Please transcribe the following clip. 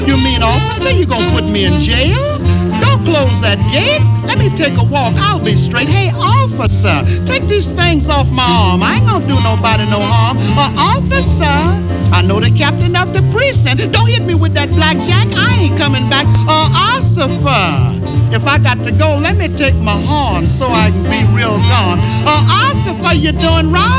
You mean, officer, you gonna put me in jail? Don't close that gate. Let me take a walk. I'll be straight. Hey, officer, take these things off my arm. I ain't gonna do nobody no harm. Officer, I know the captain of the precinct. Don't hit me with that blackjack. I ain't coming back. Ossifer, if I got to go, let me take my horn so I can be real gone. Ossifer, you're doing wrong.